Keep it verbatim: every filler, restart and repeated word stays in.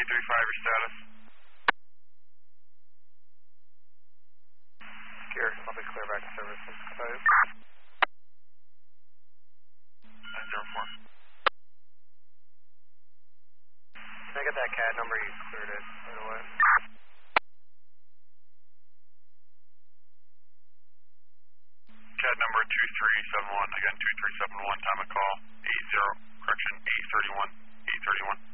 two three five, your status? Garrett, I'll be clear back to service six five. nine zero four. Can I get that C A D number? You cleared it right away. C A D number two three seven one, again two three seven one, time of call, eight zero, correction, eight thirty-one, eight thirty-one.